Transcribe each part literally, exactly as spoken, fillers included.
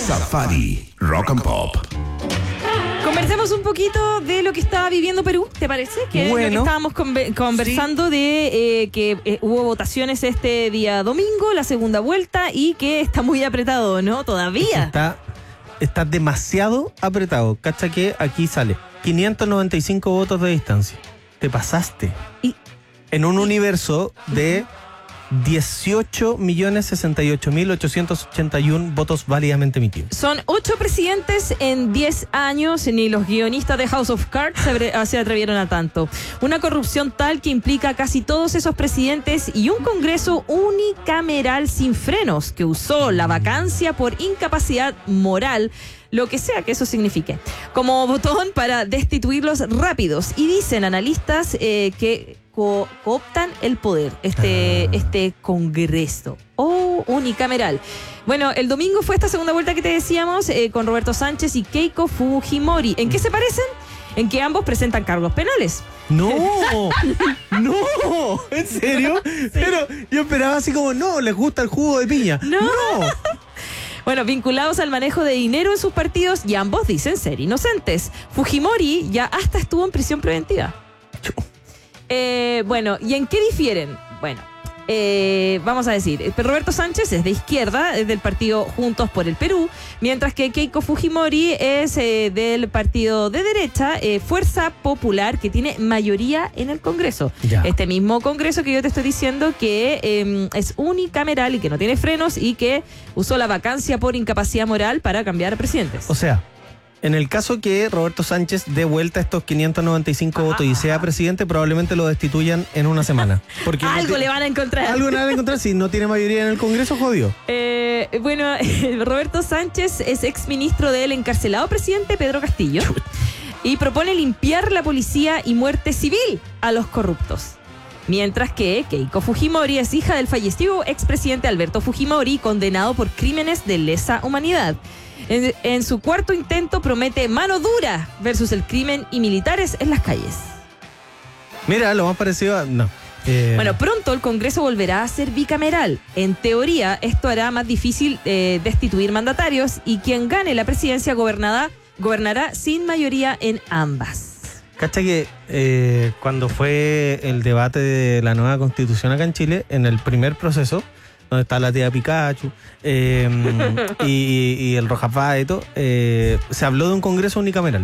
Safari Rock and Pop. Conversemos un poquito de lo que estaba viviendo Perú, ¿te parece? Que bueno, es lo que estábamos conver- conversando sí. de eh, que eh, hubo votaciones este día domingo, la segunda vuelta, y que está muy apretado, ¿no? Todavía. Está, está demasiado apretado. Cacha que aquí sale quinientos noventa y cinco votos de distancia. Te pasaste. Y en un universo de dieciocho millones sesenta y ocho mil ochocientos ochenta y uno votos válidamente emitidos. Son ocho presidentes en diez años, ni los guionistas de House of Cards se, bre- se atrevieron a tanto. Una corrupción tal que implica a casi todos esos presidentes y un Congreso unicameral sin frenos que usó la vacancia por incapacidad moral, lo que sea que eso signifique, como botón para destituirlos rápidos. Y dicen analistas eh, que co- cooptan el poder, este, Ah. este Congreso o unicameral. Bueno, el domingo fue esta segunda vuelta que te decíamos eh, con Roberto Sánchez y Keiko Fujimori. ¿En qué se parecen? En que ambos presentan cargos penales. ¡No! ¡No! ¿En serio? Sí. Pero yo esperaba así como, no, les gusta el jugo de piña. No. ¡No! Bueno, vinculados al manejo de dinero en sus partidos y ambos dicen ser inocentes. Fujimori ya hasta estuvo en prisión preventiva. Eh, bueno, ¿y en qué difieren? Bueno, eh, vamos a decir, eh, Roberto Sánchez es de izquierda, es del partido Juntos por el Perú, mientras que Keiko Fujimori es eh, del partido de derecha, eh, Fuerza Popular, que tiene mayoría en el Congreso. Ya. Este mismo Congreso que yo te estoy diciendo que eh, es unicameral y que no tiene frenos y que usó la vacancia por incapacidad moral para cambiar a presidentes. O sea, en el caso que Roberto Sánchez dé vuelta estos quinientos noventa y cinco votos y sea presidente, probablemente lo destituyan en una semana. Porque no Algo ti- le van a encontrar. Algo le van a encontrar. Si no tiene mayoría en el Congreso, jodió. Eh, bueno, Roberto Sánchez es exministro del encarcelado presidente Pedro Castillo y propone limpiar la policía y muerte civil a los corruptos. Mientras que Keiko Fujimori es hija del fallecido expresidente Alberto Fujimori, condenado por crímenes de lesa humanidad. En, en su cuarto intento promete mano dura versus el crimen y militares en las calles. Mira, lo más parecido a... No. Eh, Bueno, pronto el Congreso volverá a ser bicameral. En teoría, esto hará más difícil eh, destituir mandatarios y quien gane la presidencia gobernada, gobernará sin mayoría en ambas. Cacha que eh, cuando fue el debate de la nueva constitución acá en Chile, en el primer proceso, donde está la tía Pikachu eh, y, y el Rojafá y todo, eh, se habló de un Congreso unicameral.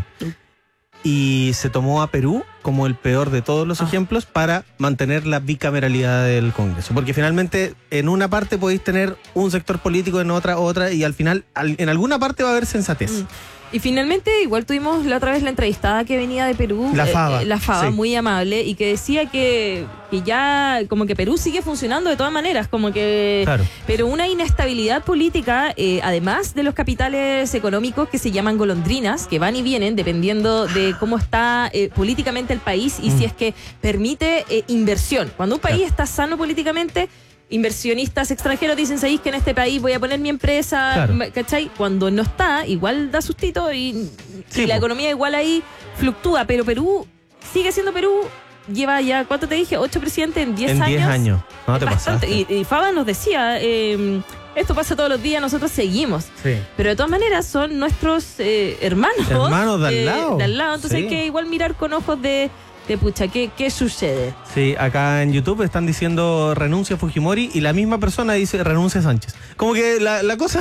Y se tomó a Perú como el peor de todos los Ah. ejemplos para mantener la bicameralidad del Congreso. Porque finalmente en una parte podéis tener un sector político, en otra, otra, y al final al- en alguna parte va a haber sensatez. Mm. Y finalmente, igual tuvimos la otra vez la entrevistada que venía de Perú, La Faba, eh, la Faba, sí. muy amable, y que decía que, que ya como que Perú sigue funcionando de todas maneras, como que... Claro. Pero una inestabilidad política, eh, además de los capitales económicos que se llaman golondrinas, que van y vienen dependiendo de cómo está eh, políticamente el país y Mm. si es que permite eh, inversión. Cuando un país Claro. está sano políticamente, inversionistas extranjeros dicen, ¿sabéis que en este país voy a poner mi empresa? Claro. ¿Cachai? Cuando no está, igual da sustito y, Sí, y la po. economía igual ahí fluctúa, pero Perú sigue siendo Perú. Lleva ya, ¿cuánto te dije? Ocho presidentes en diez En años. diez años. No te Bastante. pasaste. Y, y Faba nos decía, eh, esto pasa todos los días, nosotros seguimos. Sí. Pero de todas maneras son nuestros eh, hermanos. Hermanos de al eh, lado. de al lado. Entonces Sí. hay que igual mirar con ojos de, de pucha, ¿qué, qué sucede? Sí, acá en YouTube están diciendo renuncia Fujimori y la misma persona dice renuncia Sánchez. Como que la, la cosa...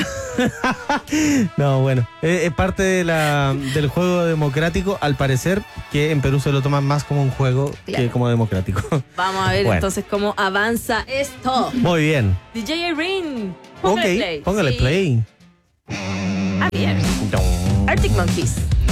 No, bueno, es, es parte de la, del juego democrático, al parecer, que en Perú se lo toman más como un juego Claro. que como democrático. Vamos a ver Bueno. entonces cómo avanza esto. Muy bien. D J Irene, Ok, póngale play. póngale Sí. play. Ah, bien. Arctic Monkeys.